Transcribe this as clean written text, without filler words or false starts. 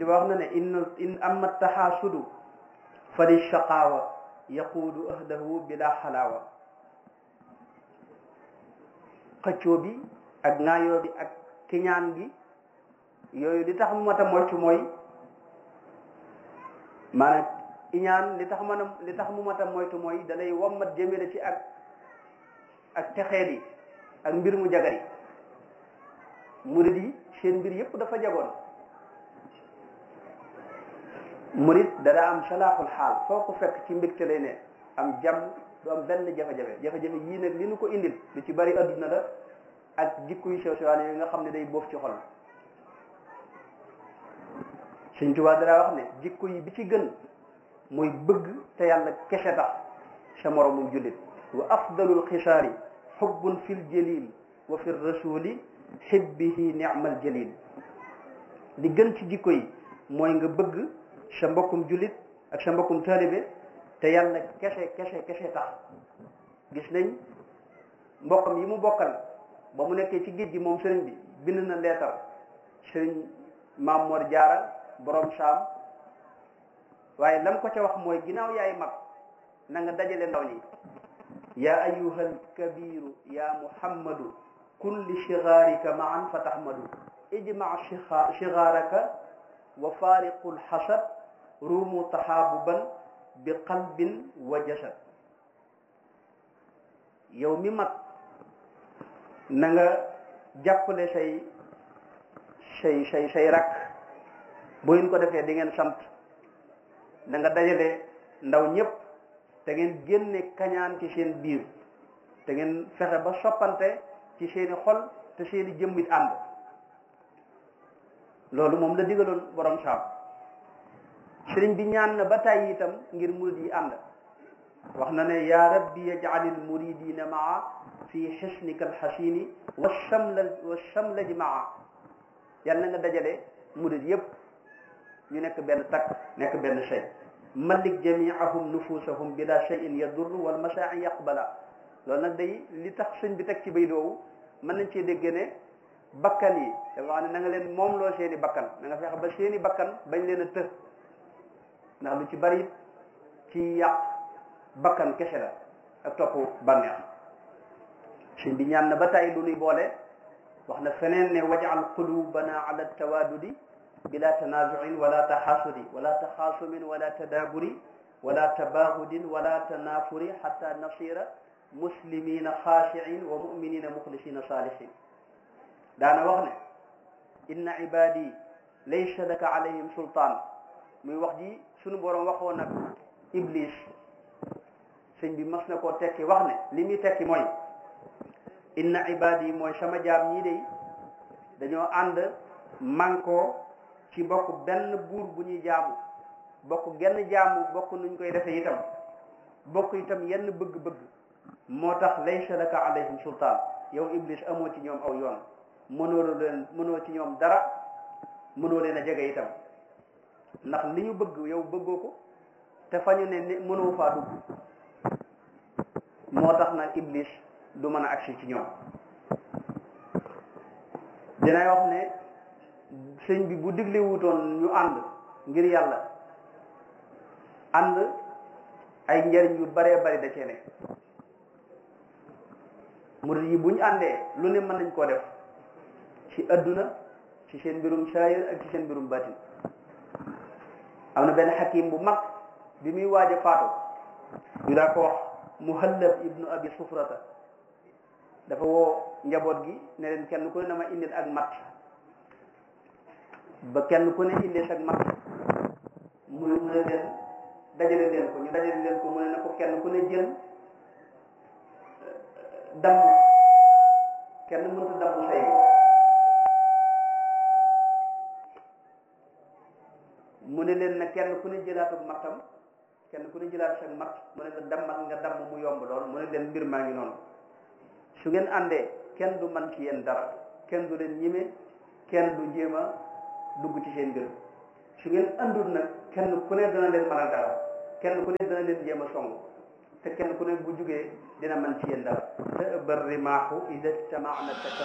di wax na ne in amma taxaasudu fa li shaqaawa yaquudu ahdahu bila xalaawa. xëccoo bi ak ŋaayoo bi ak kiñaan gi yooyu li tax mu mat a moytu mooy maanaam iñaan li tax mu mat a moytu mooy da lay wommat jëmale ci ak texeet yi ak mbir mu jagar yi. murid yi seen mbir yëpp dafa jagoon. murid dana am salaaxul xaal foo ko fekk ci mbégte lay ne am jàmm du am benn jafe-jafe yii nag li nu ko indil lu ci bari adduna la ak jikko yu sew sewaan yi nga xam ne day boof ci xol. Sëñ Tuubaa dara wax ne jikko yi bi ci gën mooy bëgg te yàlla kese tax sa moromum jullit. wa afdalul xisaari xubbun fil jalil wa fi rasuli xibbihi ni'mal jalil. li gën ci jikko yi mooy nga bëgg sa mbokkum jullit ak sa mbokkum taalibe te yàlla kese tax. gis nañ mbokkam yi mu bokkal ba mu nekkee ci géej gi moom sëriñ bi bind na leetar sëriñ Maam Mor Jaara borom saam waaye lam ko ca wax mooy ginnaaw yaay mag na nga dajale ndaw ñi. yaa ayyuhal kabiru yaa muhammadu kun li sigaarika maan fa taxmadu ijma sigaaraka wa faariqul xasad ruumu taxaabuban bi qalbin wa jasad. yow mi mag na nga jàppale say rakk bu ngeen ko defee di ngeen sant. da nga dajale ndaw ñëpp te ngeen génne kañaan ci seen biir te ngeen fexe ba soppante ci seeni xol te seeni jëmmit ànd. loolu moom la digaloon borom saam. sëriñ bi ñaan na ba tàyyi itam ngir murid yi ànd. wax na ne yaa rabbi yaj'alil muridina maa fi xisnika alxasini wa shamlaji maa. yàlla na nga dajale murid yëpp ñu nekk benn takk nekk benn shay. malik jamiahum nufusahum bila shayin yadurru wal masaa'i yaqbala. loolu nag day li tax sëñ bi teg ci bay doowu mën nañ cee dégg ne bakkan yi dafa xam ne na nga leen moom loo seeni bakkan na nga fexe ba seeni bakkan bañ leen a të. ndax lu ci bari ci yàq bakkan kese la ak topp bànneex. sëñ bi ñaan na ba tey lu nuy boole wax na feneen ne waj'al qulubana ala tawaadudi bila tanazuin wala taxaasudi wala taxaasumin wala tadaaburi wala tabaagudin wala tanaafuri xata nasira muslimina xaashiin wa muminina muxlisina saalihin. daana wax ne inna ibadi laysa laka alayhim sultaan. muy wax ji sunu borom waxoon nag iblis. sëñ bi mas na koo tekki wax ne li muy tekki mooy inna ibadi mooy sama jaam ñii de dañoo ànd mànkoo ci bokk benn buur bu ñuy jaamu bokk genn jaamu bokk nuñ koy defee itam bokk itam yenn bëgg-bëgg. moo tax laysa laka alayhim sultaan. yow iblis amoo ci ñoom aw yoon mënoo ci ñoom dara mënoo leen a jege itam ndax li ñu bëgg yow bëggoo ko te fa ñu ne mënoo faa dugg. moo tax nag iblis du mën a agsi ci ñoom. dinay wax ne sëñ bi bu digle wutoon ñu ànd ngir yàlla ànd ay njariñ yu baree bari da cee nekk. murid yi bu ñu àndee lu ne mën nañ koo def ci adduna ci seen mbirum saayir ak ci seen mbirum batin. am na benn xakim bu mag bi muy waaj a faatu ñu daa ko wax Muhallab ibnu Abi Sufrata. dafa woo njaboot gi ne leen kenn ku ne na ma indil ak matt ba kenn ku ne indee ak matt mu ne leen dajale leen ko ñu dajale leen ko mu ne na ko kenn ku ne jël damm kenn mënta damm say mu ne leen nag kenn ku ne jëlaat ak mattam kenn ku ne jëlaat sa matt mu ne la dammal nga damm mu yomb lool mu ne leen mbir maa ngi noonu. su ngeen àndee kenn du man ci yéen dara kenn du leen ñime kenn du jéem a dugg ci seen mbir. su ngeen àndul nag kenn ku ne dana leen mënal dara kenn ku ne dana leen jéem a song te kenn ku ne bu jugee dina man ci yéen dara. te bar rimaaxu ida ijtamaana